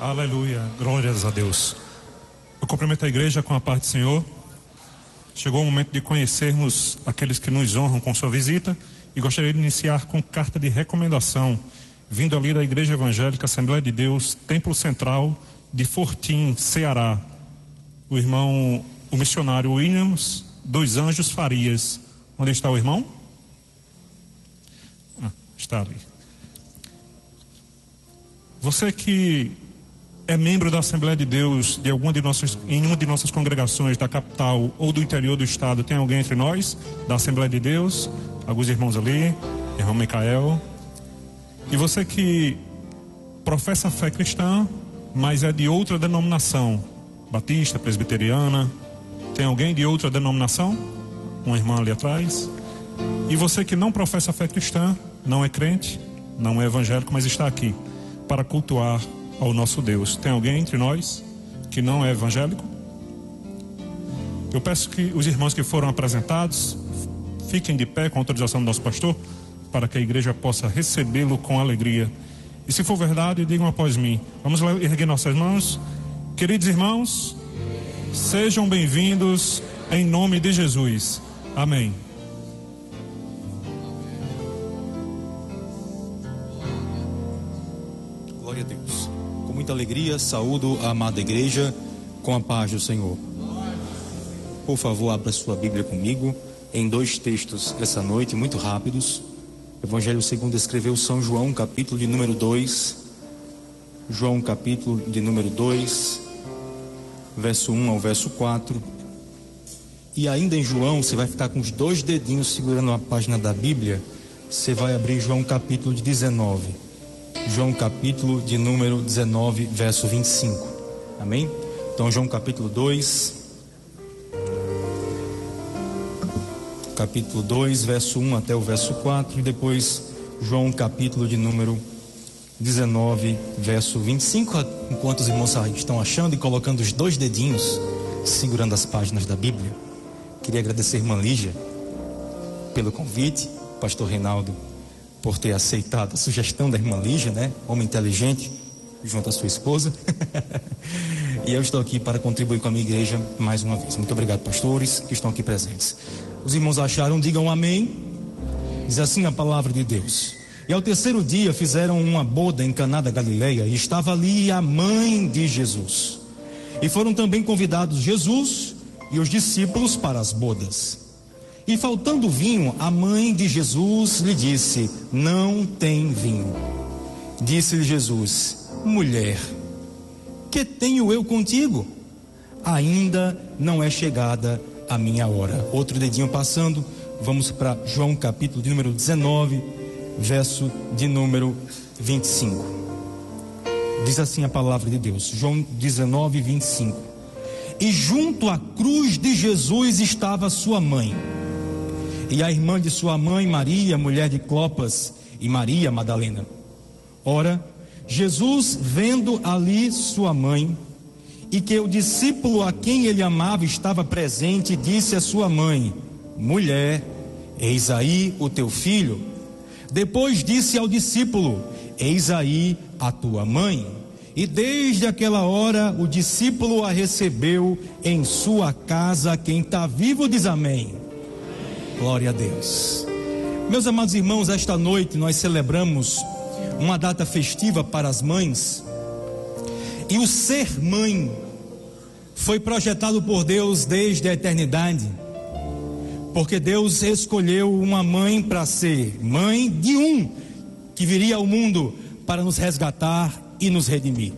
Aleluia, glórias a Deus. Eu cumprimento a igreja com a paz do Senhor. Chegou o momento de conhecermos aqueles que nos honram com sua visita e gostaria de iniciar com carta de recomendação, vindo ali da Igreja Evangélica Assembleia de Deus, Templo Central de Fortim, Ceará. O missionário Williams dos Anjos Farias. Onde está o irmão? Está ali. Você que é membro da Assembleia de Deus em uma de nossas congregações da capital ou do interior do estado, tem alguém entre nós da Assembleia de Deus? Alguns irmãos ali, irmão Micael. E você que professa a fé cristã, mas é de outra denominação, batista, presbiteriana, tem alguém de outra denominação? Uma irmã ali atrás. E você que não professa a fé cristã, não é crente, não é evangélico, mas está aqui para cultuar ao nosso Deus. Tem alguém entre nós que não é evangélico? Eu peço que os irmãos que foram apresentados fiquem de pé com a autorização do nosso pastor, para que a igreja possa recebê-lo com alegria. E se for verdade, digam após mim. Vamos lá erguer nossas mãos. Queridos irmãos, sejam bem-vindos em nome de Jesus. Amém. Glória a Deus. Com muita alegria, saúdo a amada igreja com a paz do Senhor. Por favor, abra sua Bíblia comigo em 2 textos essa noite, muito rápidos. Evangelho segundo escreveu São João, capítulo de número 2. João, capítulo de número 2, verso 1 ao verso 4. E ainda em João, você vai ficar com os 2 dedinhos segurando a página da Bíblia. Você vai abrir João, capítulo de 19. João, capítulo de número 19, verso 25. Amém? Então, João, capítulo 2. Capítulo 2, verso 1 até o verso 4. E depois, João, capítulo de número 19, verso 25. Enquanto os irmãos estão achando e colocando os 2 dedinhos, segurando as páginas da Bíblia, queria agradecer a irmã Lígia pelo convite, pastor Reinaldo por ter aceitado a sugestão da irmã Lígia, né? Homem inteligente, junto à sua esposa. E eu estou aqui para contribuir com a minha igreja mais uma vez. Muito obrigado, pastores que estão aqui presentes. Os irmãos acharam, digam amém. Diz assim a palavra de Deus. E ao 3º dia fizeram uma boda em Caná da Galileia, e estava ali a mãe de Jesus. E foram também convidados Jesus e os discípulos para as bodas. E faltando vinho, a mãe de Jesus lhe disse: não tem vinho. Disse-lhe Jesus: mulher, que tenho eu contigo? Ainda não é chegada a minha hora. Outro dedinho passando, vamos para João capítulo de número 19, verso de número 25. Diz assim a palavra de Deus, João 19, 25. E junto à cruz de Jesus estava sua mãe, e a irmã de sua mãe, Maria, mulher de Clopas, e Maria Madalena. Ora, Jesus, vendo ali sua mãe, e que o discípulo a quem ele amava estava presente, disse à sua mãe: mulher, eis aí o teu filho. Depois disse ao discípulo: eis aí a tua mãe. E desde aquela hora o discípulo a recebeu em sua casa. Quem está vivo diz amém. Glória a Deus. Meus amados irmãos, esta noite nós celebramos uma data festiva para as mães. E o ser mãe foi projetado por Deus desde a eternidade, porque Deus escolheu uma mãe para ser mãe de um que viria ao mundo para nos resgatar e nos redimir.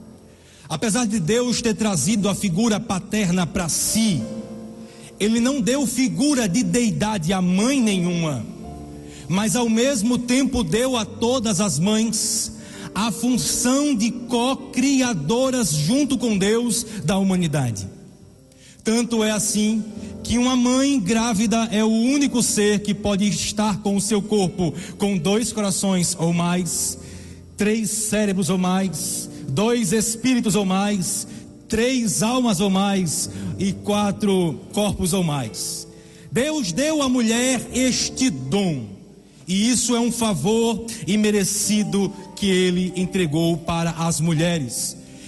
Apesar de Deus ter trazido a figura paterna para si, Ele não deu figura de deidade a mãe nenhuma, mas ao mesmo tempo deu a todas as mães a função de co-criadoras junto com Deus da humanidade. Tanto é assim que uma mãe grávida é o único ser que pode estar com o seu corpo com 2 corações ou mais, 3 cérebros ou mais, 2 espíritos ou mais, 3 almas ou mais e 4 corpos ou mais. Deus deu à mulher este dom, e isso é um favor imerecido que Ele entregou para as mulheres.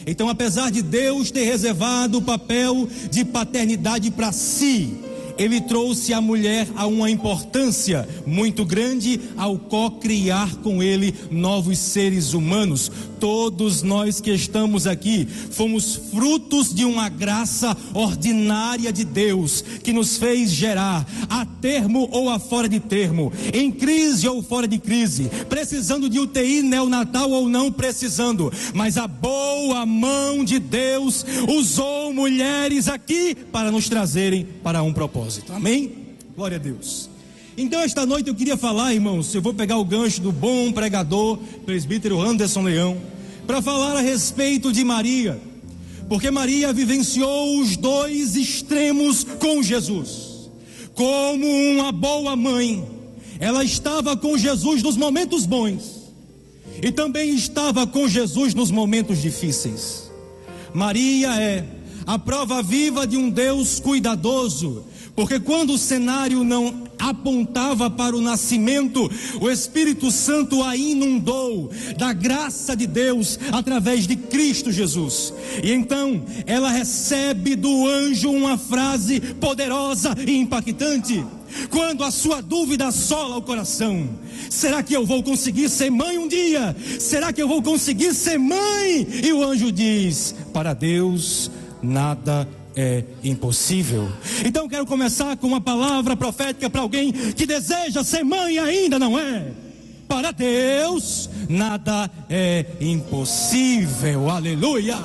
Então, apesar de Deus ter reservado o papel de paternidade para si, Ele trouxe a mulher a uma importância muito grande ao co-criar com Ele novos seres humanos. Todos nós que estamos aqui fomos frutos de uma graça ordinária de Deus, que nos fez gerar, a termo ou a fora de termo, em crise ou fora de crise, precisando de UTI neonatal ou não precisando, mas a boa mão de Deus usou mulheres aqui para nos trazerem para um propósito. Amém? Glória a Deus. Então esta noite eu queria falar, irmãos, eu vou pegar o gancho do bom pregador, presbítero Anderson Leão, para falar a respeito de Maria, porque Maria vivenciou os dois extremos com Jesus. Como uma boa mãe, ela estava com Jesus nos momentos bons e também estava com Jesus nos momentos difíceis. Maria é a prova viva de um Deus cuidadoso, porque quando o cenário não apontava para o nascimento, o Espírito Santo a inundou da graça de Deus através de Cristo Jesus. E então ela recebe do anjo uma frase poderosa e impactante. Quando a sua dúvida assola o coração: será que eu vou conseguir ser mãe um dia? Será que eu vou conseguir ser mãe? E o anjo diz: para Deus nada é impossível. Então quero começar com uma palavra profética para alguém que deseja ser mãe e ainda não é. Para Deus nada é impossível. Aleluia.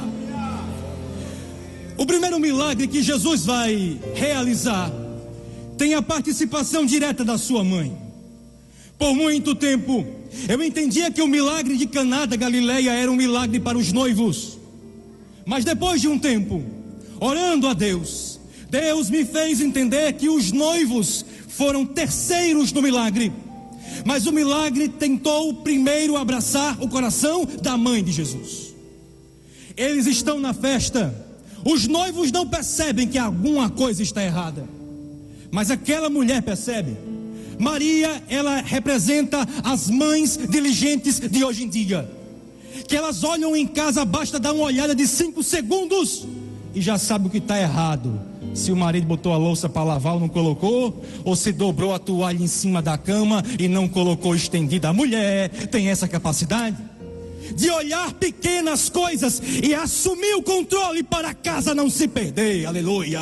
O primeiro milagre que Jesus vai realizar tem a participação direta da sua mãe. Por muito tempo eu entendia que o milagre de Caná da Galileia era um milagre para os noivos. Mas depois de um tempo, orando a Deus, Deus me fez entender que os noivos foram terceiros do milagre. Mas o milagre tentou primeiro abraçar o coração da mãe de Jesus. Eles estão na festa, os noivos não percebem que alguma coisa está errada, mas aquela mulher percebe. Maria, ela representa as mães diligentes de hoje em dia, que elas olham em casa, basta dar uma olhada de 5 segundos e já sabe o que está errado. Se o marido botou a louça para lavar ou não colocou, ou se dobrou a toalha em cima da cama e não colocou estendida. A mulher tem essa capacidade de olhar pequenas coisas e assumir o controle para a casa não se perder. Aleluia.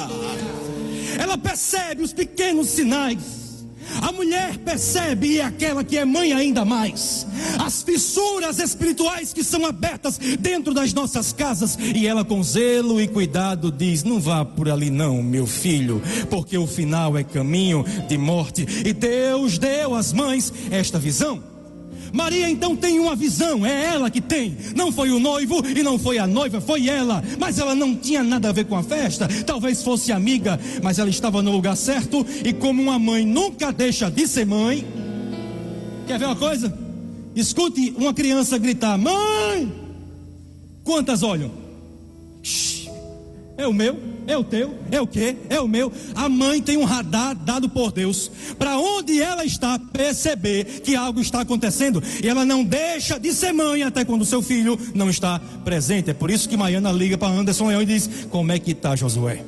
Ela percebe os pequenos sinais. A mulher percebe, e é aquela que é mãe ainda mais, as fissuras espirituais que são abertas dentro das nossas casas. E ela, com zelo e cuidado, diz: não vá por ali não, meu filho, porque o final é caminho de morte. E Deus deu às mães esta visão. Maria então tem uma visão, é ela que tem. Não foi o noivo e não foi a noiva, foi ela. Mas ela não tinha nada a ver com a festa. Talvez fosse amiga, mas ela estava no lugar certo. E como uma mãe nunca deixa de ser mãe, quer ver uma coisa? Escute uma criança gritar: mãe! Quantas olham? Shhh, é o meu, é o teu, é o quê? É o meu. A mãe tem um radar dado por Deus para onde ela está, perceber que algo está acontecendo. E ela não deixa de ser mãe até quando o seu filho não está presente. É por isso que Maiana liga para Anderson Leão e diz: como é que está Josué?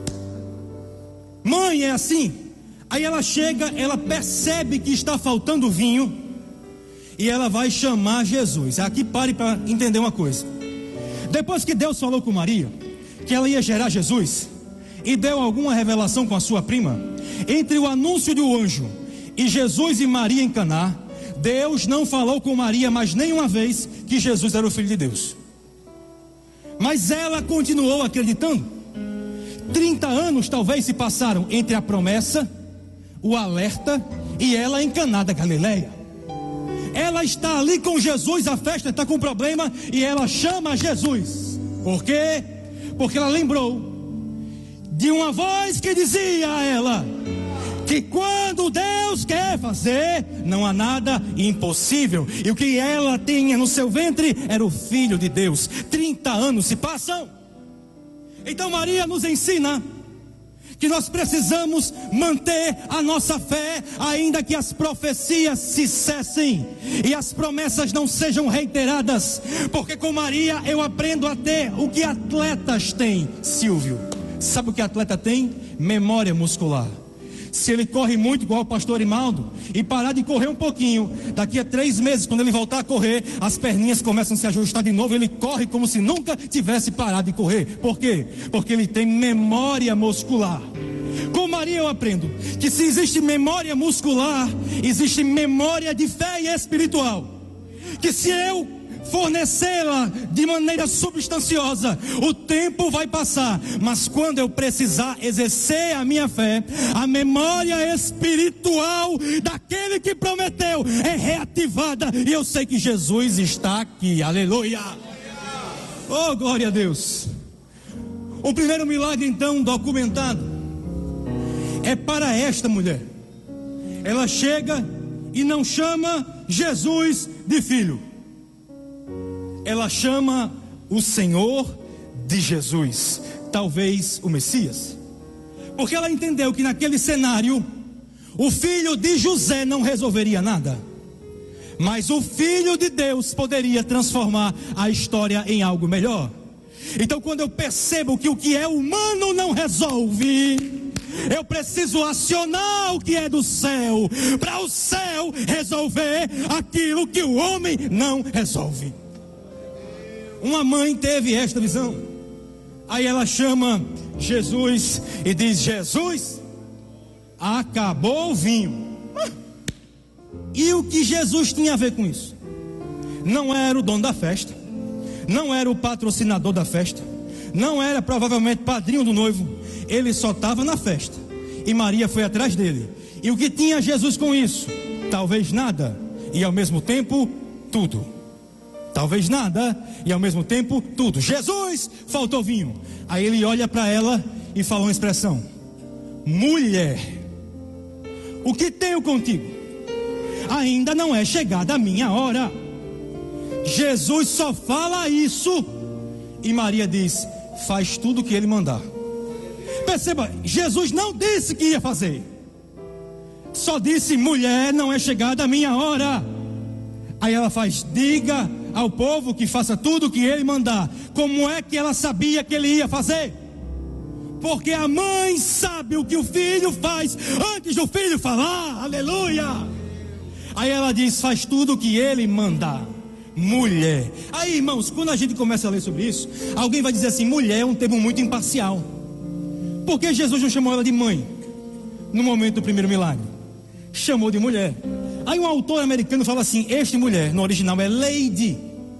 Mãe é assim. Aí ela chega, ela percebe que está faltando vinho e ela vai chamar Jesus. Aqui pare para entender uma coisa. Depois que Deus falou com Maria que ela ia gerar Jesus e deu alguma revelação com a sua prima, entre o anúncio do anjo e Jesus e Maria em Caná, Deus não falou com Maria mais nenhuma vez que Jesus era o Filho de Deus. Mas ela continuou acreditando. 30 anos talvez se passaram entre a promessa, o alerta e ela em Caná da Galileia. Ela está ali com Jesus, a festa está com problema e ela chama Jesus. Por quê? Porque ela lembrou de uma voz que dizia a ela que quando Deus quer fazer, não há nada impossível. E o que ela tinha no seu ventre era o Filho de Deus. 30 anos se passam. Então Maria nos ensina que nós precisamos manter a nossa fé, ainda que as profecias se cessem e as promessas não sejam reiteradas, porque com Maria eu aprendo a ter o que atletas têm. Silvio, sabe o que atleta tem? Memória muscular. Se ele corre muito, igual o pastor Imaldo, e parar de correr um pouquinho, daqui a 3 meses, quando ele voltar a correr, as perninhas começam a se ajustar de novo, ele corre como se nunca tivesse parado de correr. Por quê? Porque ele tem memória muscular. Com Maria eu aprendo que se existe memória muscular, existe memória de fé e espiritual. Que se eu fornecê-la de maneira substanciosa, o tempo vai passar, mas quando eu precisar exercer a minha fé, a memória espiritual daquele que prometeu é reativada, e eu sei que Jesus está aqui. Aleluia! Oh, glória a Deus! O primeiro milagre então documentado é para esta mulher. Ela chega e não chama Jesus de filho, ela chama o Senhor de Jesus, talvez o Messias, porque ela entendeu que naquele cenário o filho de José não resolveria nada, mas o filho de Deus poderia transformar a história em algo melhor. Então, quando eu percebo que o que é humano não resolve, eu preciso acionar o que é do céu, para o céu resolver aquilo que o homem não resolve. Uma mãe teve esta visão. Aí ela chama Jesus e diz: Jesus, acabou o vinho. E o que Jesus tinha a ver com isso? Não era o dono da festa, não era o patrocinador da festa, não era provavelmente padrinho do noivo. Ele só estava na festa e Maria foi atrás dele. E o que tinha Jesus com isso? Talvez nada e ao mesmo tempo tudo. Talvez nada e ao mesmo tempo tudo. Jesus, faltou vinho. Aí ele olha para ela e fala uma expressão: mulher, o que tenho contigo? Ainda não é chegada a minha hora. Jesus só fala isso e Maria diz: faz tudo o que ele mandar. Perceba, Jesus não disse que ia fazer, só disse: mulher, não é chegada a minha hora. Aí ela faz: diga ao povo que faça tudo o que ele mandar. Como é que ela sabia que ele ia fazer? Porque a mãe sabe o que o filho faz antes do filho falar. Aleluia! Aí ela diz: faz tudo o que ele mandar. Mulher. Aí, irmãos, quando a gente começa a ler sobre isso, alguém vai dizer assim: mulher é um termo muito imparcial. Por que Jesus não chamou ela de mãe no momento do primeiro milagre? Chamou de mulher. Aí um autor americano fala assim: este mulher, no original é lady,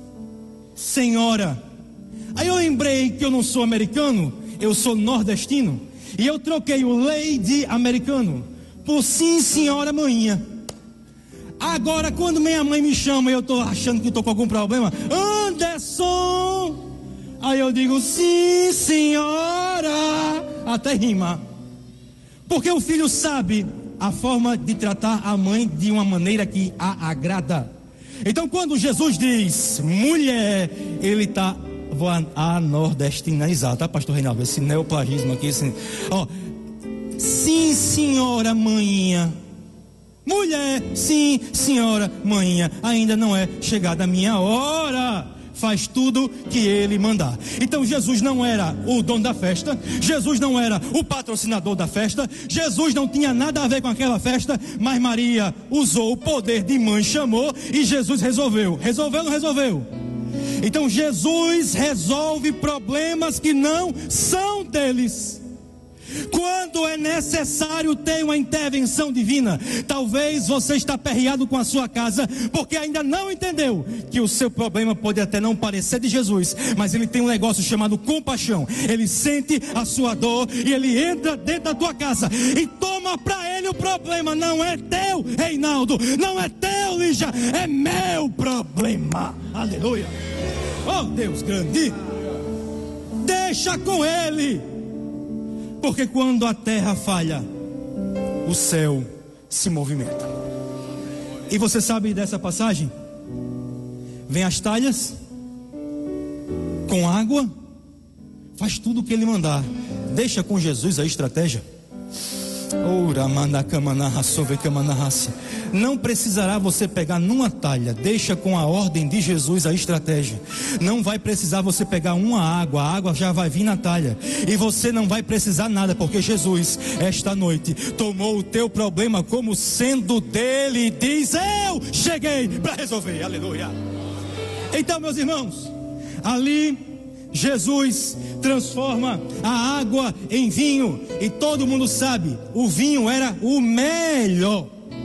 senhora. Aí eu lembrei que eu não sou americano, eu sou nordestino, e eu troquei o lady americano por sim, senhora, manhinha. Agora, quando minha mãe me chama e eu estou achando que estou com algum problema, Anderson, aí eu digo: sim, senhora, até rima. Porque o filho sabe a forma de tratar a mãe de uma maneira que a agrada. Então, quando Jesus diz mulher, ele está nordestinizar, tá, pastor Reinaldo? Esse neoplagismo aqui, assim, ó, sim, senhora, manhinha. Mulher, sim, senhora, manhinha, ainda não é chegada a minha hora. Faz tudo que ele mandar. Então Jesus não era o dono da festa, Jesus não era o patrocinador da festa, Jesus não tinha nada a ver com aquela festa, mas Maria usou o poder de mãe, chamou e Jesus resolveu. Resolveu ou não resolveu? Então Jesus resolve problemas que não são deles. Quando é necessário ter uma intervenção divina, talvez você está aperreado com a sua casa, porque ainda não entendeu que o seu problema pode até não parecer de Jesus, mas ele tem um negócio chamado compaixão. Ele sente a sua dor e ele entra dentro da tua casa e toma para ele o problema. Não é teu, Reinaldo, não é teu, Lígia, é meu problema. Aleluia. Oh, Deus grande, deixa com ele. Porque quando a terra falha, o céu se movimenta. E você sabe dessa passagem? Vem as talhas com água, faz tudo o que ele mandar. deixa com Jesus a estratégia. Não precisará você pegar numa talha. Deixa com a ordem de Jesus a estratégia. Não vai precisar você pegar uma água. A água já vai vir na talha. E você não vai precisar nada, porque Jesus, esta noite, tomou o teu problema como sendo dele. E diz: eu cheguei para resolver. Aleluia. Então, meus irmãos, ali Jesus transforma a água em vinho. E todo mundo sabe, o vinho era o melhor.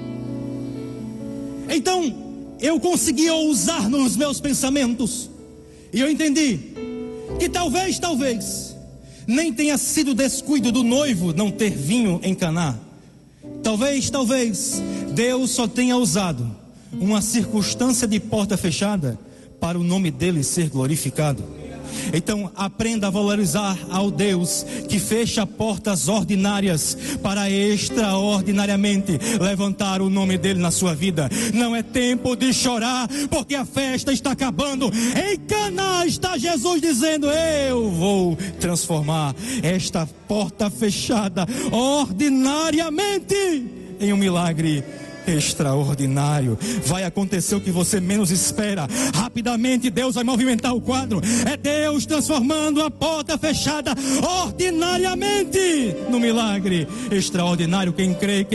Então eu consegui ousar nos meus pensamentos, e eu entendi que talvez nem tenha sido descuido do noivo não ter vinho em Caná. Talvez Deus só tenha usado uma circunstância de porta fechada para o nome dele ser glorificado. Então aprenda a valorizar ao Deus que fecha portas ordinárias para extraordinariamente levantar o nome dele na sua vida. Não é tempo de chorar, porque a festa está acabando. Em Caná está Jesus dizendo: eu vou transformar esta porta fechada ordinariamente em um milagre extraordinário. Vai acontecer o que você menos espera. Rapidamente Deus vai movimentar o quadro. É Deus transformando a porta fechada ordinariamente no milagre extraordinário. Quem crê.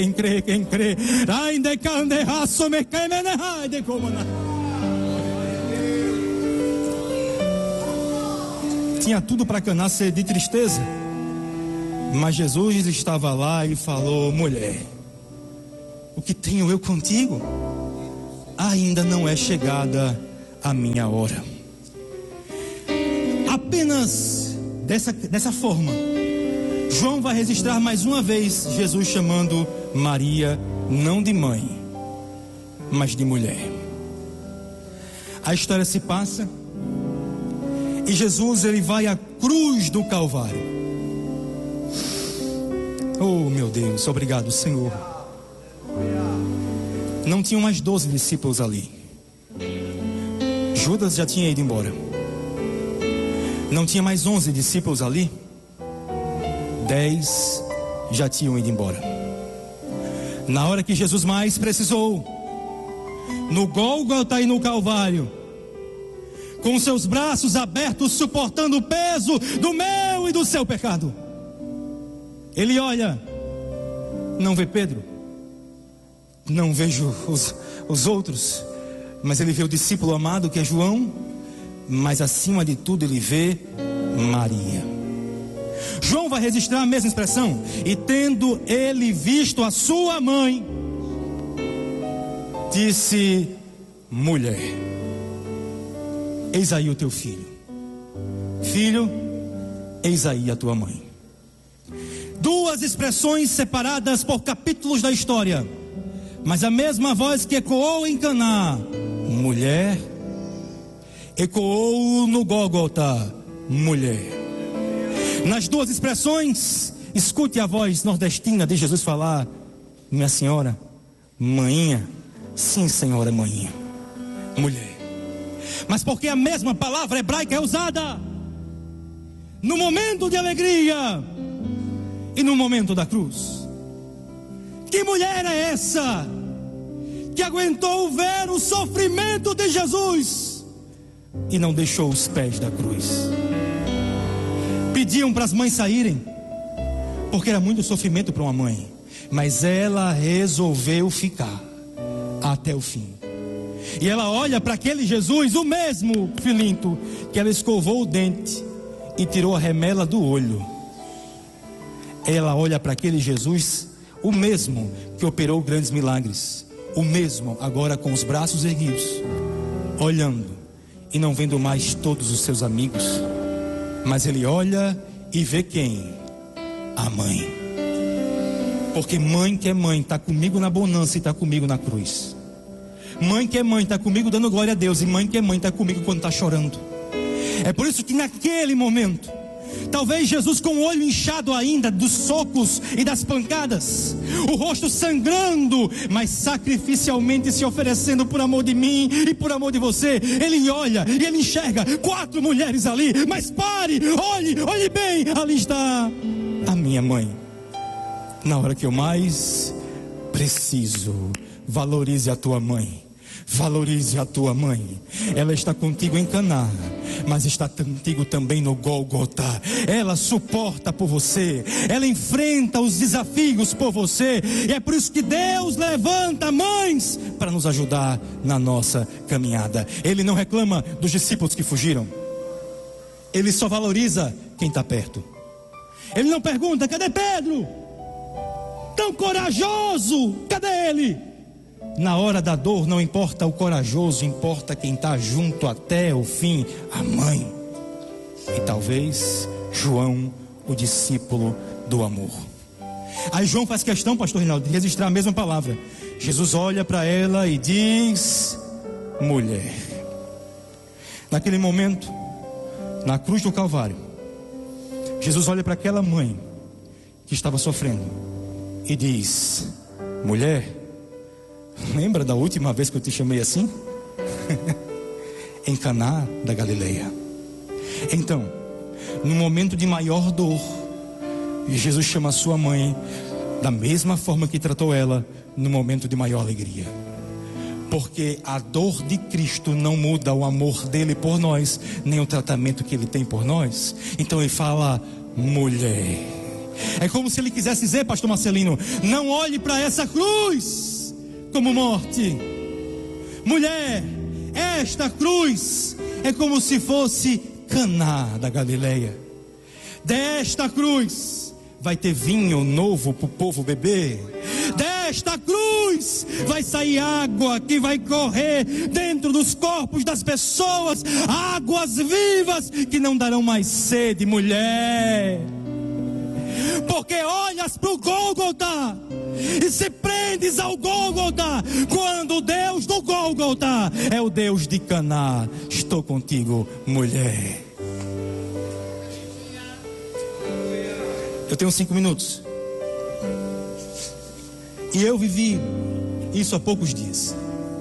Tinha tudo para Caná ser de tristeza, mas Jesus estava lá e falou: mulher, o que tenho eu contigo? Ainda não é chegada a minha hora. Apenas dessa forma, João vai registrar mais uma vez Jesus chamando Maria não de mãe, mas de mulher. A história se passa e Jesus, ele vai à cruz do Calvário. Oh, meu Deus, obrigado, Senhor. Não tinham mais 12 discípulos ali. Judas já tinha ido embora. Não tinha mais 11 discípulos ali. 10 já tinham ido embora. Na hora que Jesus mais precisou, no Gólgota e no Calvário, com seus braços abertos, suportando o peso do meu e do seu pecado, ele olha, não vê Pedro, não vejo os outros, mas ele vê o discípulo amado que é João, mas acima de tudo ele vê Maria. João vai registrar a mesma expressão: e tendo ele visto a sua mãe, disse: mulher, eis aí o teu filho. Filho, eis aí a tua mãe. Duas expressões separadas por capítulos da história, mas a mesma voz que ecoou em Caná, mulher, ecoou no Gólgota, mulher. Nas duas expressões, escute a voz nordestina de Jesus falar: minha senhora, maninha. Sim, senhora, maninha, mulher. Mas porque a mesma palavra hebraica é usada no momento de alegria e no momento da cruz. Que mulher é essa que aguentou ver o sofrimento de Jesus e não deixou os pés da cruz? Pediam para as mães saírem, porque era muito sofrimento para uma mãe, mas ela resolveu ficar até o fim. E ela olha para aquele Jesus, o mesmo filinto que ela escovou o dente e tirou a remela do olho. Ela olha para aquele Jesus, o mesmo que operou grandes milagres, o mesmo agora com os braços erguidos, olhando e não vendo mais todos os seus amigos, mas ele olha e vê quem? A mãe. Porque mãe que é mãe está comigo na bonança e está comigo na cruz. Mãe que é mãe está comigo dando glória a Deus, e mãe que é mãe está comigo quando está chorando. É por isso que naquele momento, talvez Jesus com o olho inchado ainda dos socos e das pancadas, o rosto sangrando, mas sacrificialmente se oferecendo por amor de mim e por amor de você, ele olha e ele enxerga 4 mulheres ali. Mas pare, olhe bem, ali está a minha mãe. Na hora que eu mais preciso, valorize a tua mãe. Valorize a tua mãe. Ela está contigo em Caná, mas está contigo também no Gólgota. Ela suporta por você. Ela enfrenta os desafios por você. E é por isso que Deus levanta mães para nos ajudar na nossa caminhada. Ele não reclama dos discípulos que fugiram. Ele só valoriza quem está perto. Ele não pergunta: cadê Pedro? Tão corajoso, cadê ele? Na hora da dor não importa o corajoso, importa quem está junto até o fim, a mãe. E talvez João, o discípulo do amor. Aí João faz questão, pastor Rinaldo, de registrar a mesma palavra. Jesus olha para ela e diz: mulher. Naquele momento, na cruz do Calvário, Jesus olha para aquela mãe que estava sofrendo e diz: mulher, lembra da última vez que eu te chamei assim? Em Caná da Galileia. Então, no momento de maior dor, Jesus chama a sua mãe da mesma forma que tratou ela no momento de maior alegria. Porque a dor de Cristo não muda o amor dele por nós, nem o tratamento que ele tem por nós. Então ele fala: mulher. É como se ele quisesse dizer, pastor Marcelino: não olhe para essa cruz como morte. Mulher, esta cruz é como se fosse Caná da Galileia. Desta cruz vai ter vinho novo para o povo beber. Desta cruz vai sair água que vai correr dentro dos corpos das pessoas, águas vivas que não darão mais sede. Mulher, porque olhas para o Gólgota e se prendes ao Gólgota, quando o Deus do Gólgota é o Deus de Caná. Estou contigo, mulher. Eu tenho 5 minutos. E eu vivi isso há poucos dias.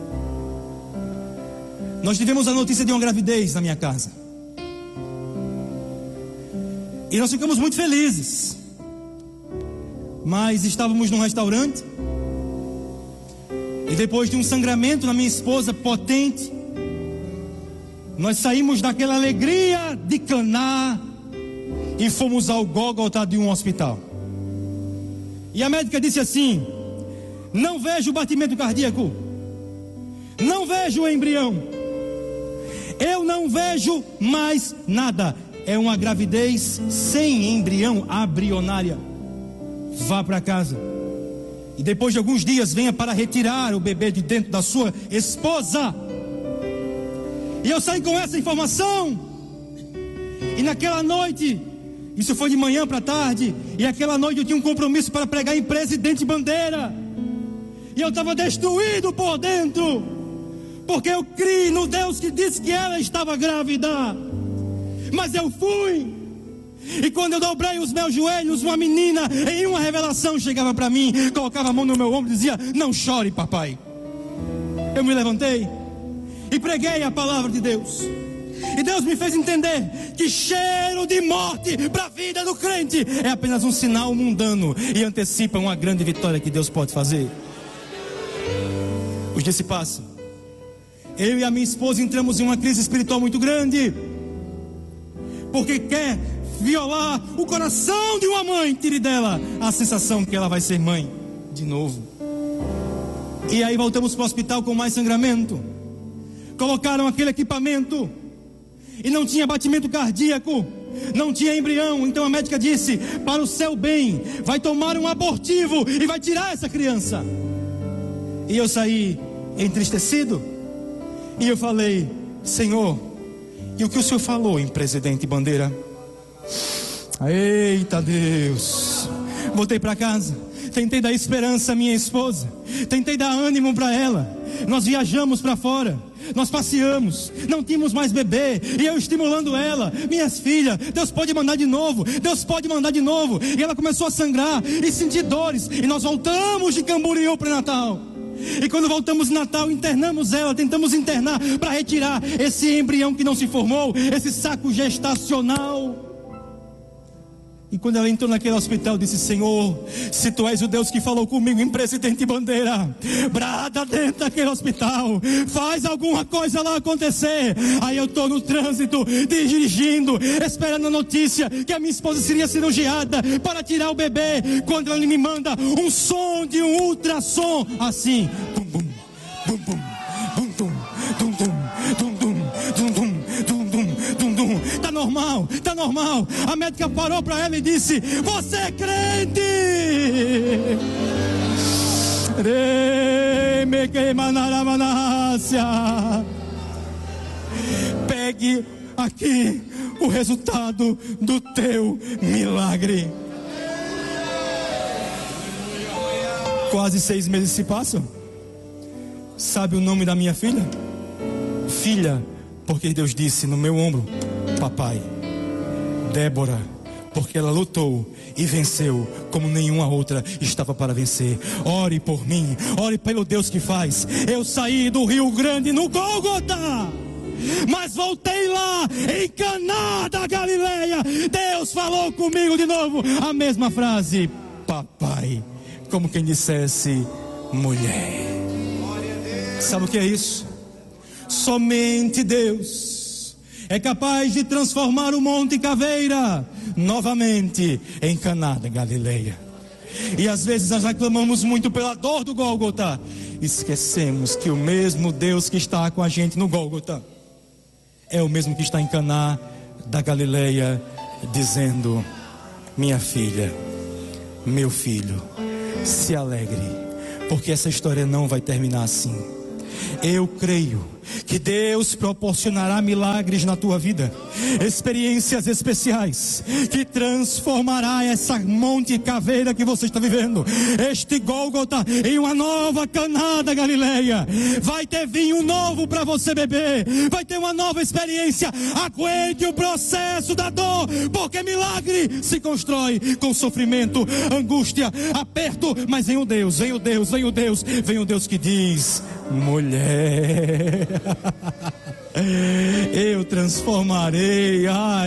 Nós tivemos a notícia de uma gravidez na minha casa. E nós ficamos muito felizes. Mas estávamos num restaurante. E depois de um sangramento na minha esposa potente, nós saímos daquela alegria de Caná e fomos ao Gólgota de um hospital. E a médica disse assim: não vejo batimento cardíaco, não vejo o embrião, eu não vejo mais nada. É uma gravidez sem embrião, embrionária. Vá para casa e depois de alguns dias venha para retirar o bebê de dentro da sua esposa. E eu saí com essa informação. E naquela noite, isso foi de manhã para tarde, e aquela noite eu tinha um compromisso para pregar em Presidente Bandeira. E eu estava destruído por dentro, porque eu criei no Deus que disse que ela estava grávida. Mas eu fui. E quando eu dobrei os meus joelhos, uma menina em uma revelação chegava para mim, colocava a mão no meu ombro e dizia: não chore, papai. Eu me levantei e preguei a palavra de Deus. E Deus me fez entender que cheiro de morte para a vida do crente é apenas um sinal mundano e antecipa uma grande vitória que Deus pode fazer. Os dias se passam. Eu e a minha esposa entramos em uma crise espiritual muito grande, porque quer violar o coração de uma mãe, tire dela a sensação que ela vai ser mãe de novo. E aí voltamos para o hospital com mais sangramento. Colocaram aquele equipamento e não tinha batimento cardíaco, não tinha embrião. Então a médica disse: para o seu bem, vai tomar um abortivo e vai tirar essa criança. E eu saí entristecido. E eu falei: Senhor, e o que o Senhor falou em Presidente Bandeira? Eita Deus. Voltei para casa, tentei dar esperança à minha esposa, tentei dar ânimo para ela. Nós viajamos para fora, nós passeamos, não tínhamos mais bebê, e eu estimulando ela: minhas filhas, Deus pode mandar de novo, Deus pode mandar de novo. E ela começou a sangrar e sentir dores, e nós voltamos de Camboriú para Natal. E quando voltamos de Natal, internamos ela, tentamos internar para retirar esse embrião que não se formou, esse saco gestacional. E quando ela entrou naquele hospital, disse: Senhor, se tu és o Deus que falou comigo em Presidente Bandeira, brada dentro daquele hospital, faz alguma coisa lá acontecer. Aí eu estou no trânsito, dirigindo, esperando a notícia que a minha esposa seria cirurgiada para tirar o bebê, quando ele me manda um som de um ultrassom, assim, bum bum, bum bum, bum bum, dum dum, dum dum, dum dum, dum dum, dum dum. Tá normal. A médica parou para ela e disse: você é crente? Pegue aqui o resultado do teu milagre. Quase 6 meses se passam. Sabe o nome da minha filha? Filha, porque Deus disse no meu ombro: papai. Débora, porque ela lutou e venceu como nenhuma outra estava para vencer. Ore por mim, ore pelo Deus que faz. Eu saí do Rio Grande no Gólgota, mas voltei lá em Caná da Galileia. Deus falou comigo de novo a mesma frase: papai. Como quem dissesse: mulher. Sabe o que é isso? Somente Deus é capaz de transformar o Monte Caveira novamente em Caná da Galileia. E às vezes nós reclamamos muito pela dor do Gólgota. Esquecemos que o mesmo Deus que está com a gente no Gólgota é o mesmo que está em Caná da Galileia, dizendo: minha filha, meu filho, se alegre, porque essa história não vai terminar assim. Eu creio que Deus proporcionará milagres na tua vida, experiências especiais, que transformará essa Monte Caveira que você está vivendo, este Gólgota, em uma nova Caná da Galileia. Vai ter vinho novo para você beber, vai ter uma nova experiência. Aguente o processo da dor, porque milagre se constrói com sofrimento, angústia, aperto. Mas vem o Deus que diz: mulher, eu transformarei,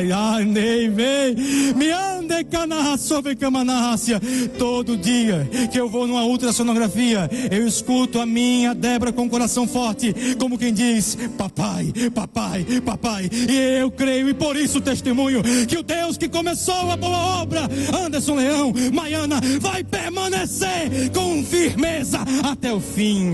me ande cana sobre camanácia. Todo dia que eu vou numa ultrassonografia, eu escuto a minha Débora com o coração forte, como quem diz: papai, papai, papai. E eu creio, e por isso testemunho, que o Deus que começou a boa obra, Anderson Leão, Maiana, vai permanecer com firmeza até o fim.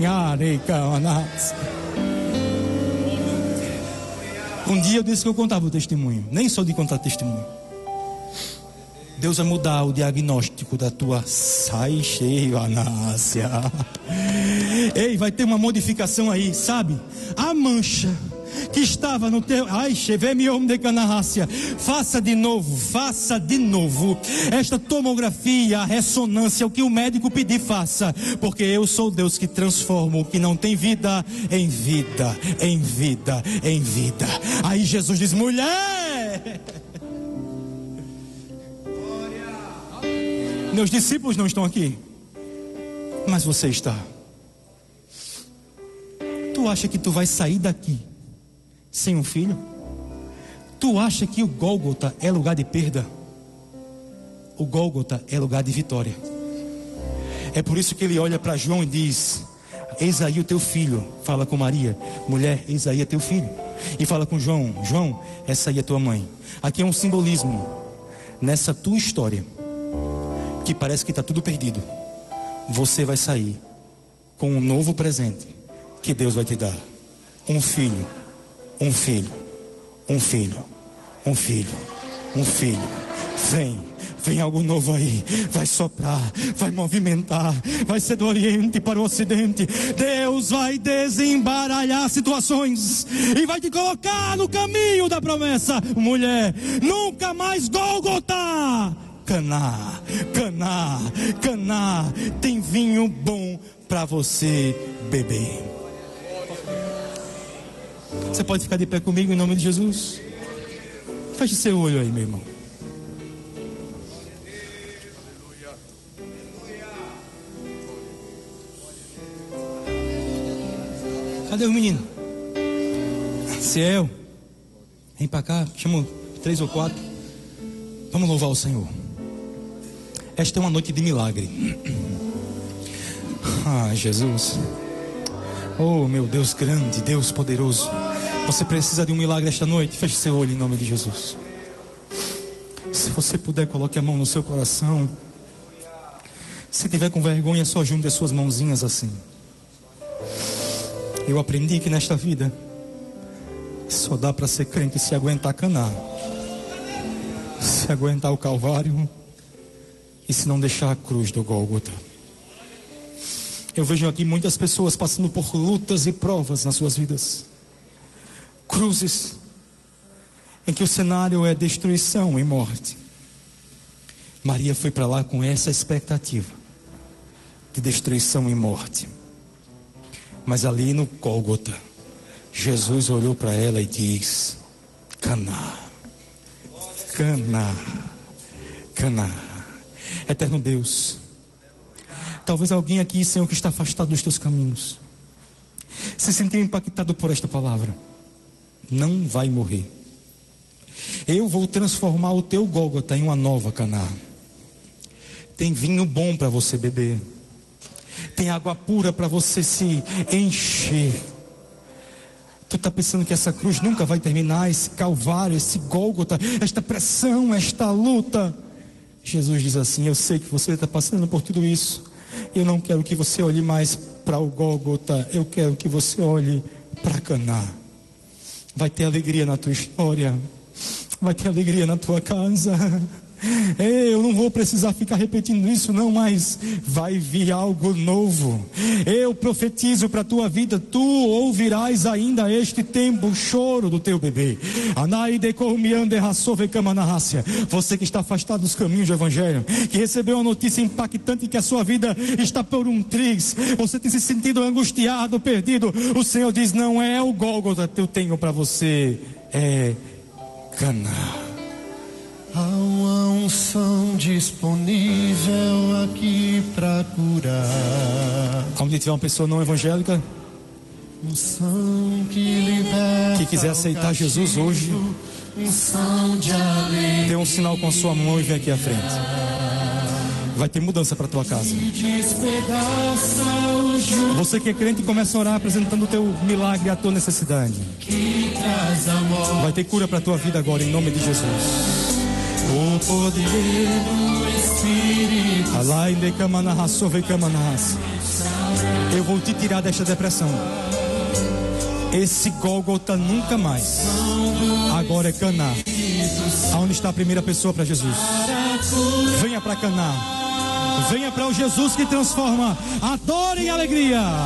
Um dia eu disse que eu contava o testemunho. Nem sou de contar testemunho. Deus vai mudar o diagnóstico da tua sai cheio, Anácia. Ei, vai ter uma modificação aí, sabe? A mancha que estava no teu... Faça de novo esta tomografia, a ressonância, o que o médico pedir, faça, porque eu sou Deus que transforma o que não tem vida em vida, em vida, em vida. Aí Jesus diz: mulher, meus discípulos não estão aqui, mas você está. Tu acha que tu vai sair daqui sem um filho? Tu acha que o Gólgota é lugar de perda? O Gólgota é lugar de vitória. É por isso que ele olha para João e diz: eis aí o teu filho. Fala com Maria: mulher, eis aí é teu filho. E fala com João: João, essa aí é tua mãe. Aqui é um simbolismo. Nessa tua história, que parece que está tudo perdido, você vai sair com um novo presente que Deus vai te dar. Um filho, um filho, um filho, um filho, um filho. Vem algo novo aí. Vai soprar, vai movimentar, vai ser do Oriente para o Ocidente. Deus vai desembaralhar situações e vai te colocar no caminho da promessa. Mulher, nunca mais Gólgota. Caná, Caná, Caná. Tem vinho bom para você beber. Você pode ficar de pé comigo em nome de Jesus? Feche seu olho aí, meu irmão. Cadê o menino? Ciel, vem pra cá, chama 3 ou 4. Vamos louvar o Senhor. Esta é uma noite de milagre. Ah, Jesus. Oh, meu Deus grande, Deus poderoso. Você precisa de um milagre esta noite? Feche seu olho em nome de Jesus. Se você puder, coloque a mão no seu coração. Se tiver com vergonha, só junte as suas mãozinhas assim. Eu aprendi que nesta vida só dá para ser crente se aguentar canar, se aguentar o Calvário e se não deixar a cruz do Gólgota. Eu vejo aqui muitas pessoas passando por lutas e provas nas suas vidas. Cruzes em que o cenário é destruição e morte. Maria foi para lá com essa expectativa de destruição e morte. Mas ali no Gólgota, Jesus olhou para ela e diz: Caná, Caná, Caná. Eterno Deus, talvez alguém aqui, Senhor, que está afastado dos teus caminhos, se sentiu impactado por esta palavra. Não vai morrer. Eu vou transformar o teu Gólgota em uma nova Caná. Tem vinho bom para você beber. Tem água pura para você se encher. Tu está pensando que essa cruz nunca vai terminar, esse Calvário, esse Gólgota, esta pressão, esta luta. Jesus diz assim: eu sei que você está passando por tudo isso. Eu não quero que você olhe mais para o Gólgota. Eu quero que você olhe para Caná. Vai ter alegria na tua história. Vai ter alegria na tua casa. Eu não vou precisar ficar repetindo isso não, mas vai vir algo novo. Eu profetizo para a tua vida: tu ouvirás ainda este tempo o choro do teu bebê. Você que está afastado dos caminhos do Evangelho, que recebeu uma notícia impactante que a sua vida está por um triz, você tem se sentido angustiado, perdido. O Senhor diz: não é o Gólgota que eu tenho para você, é Caná. Há uma unção disponível aqui para curar. Onde tiver uma pessoa não evangélica Unção que liberta, que quiser aceitar Jesus hoje, unção de alegria, dê um sinal com a sua mão e vem aqui à frente. Vai ter mudança para a tua casa. despedaça o jugo Você que é crente, começa a orar apresentando o teu milagre, a tua necessidade. que traz a morte. Vai ter cura para a tua vida agora, em nome de Jesus. O poder do Espírito. Eu vou te tirar desta depressão. Esse Gólgota nunca mais. Agora é Caná. Aonde está a primeira pessoa para Jesus? Venha para Caná. Venha para o Jesus que transforma a dor em alegria.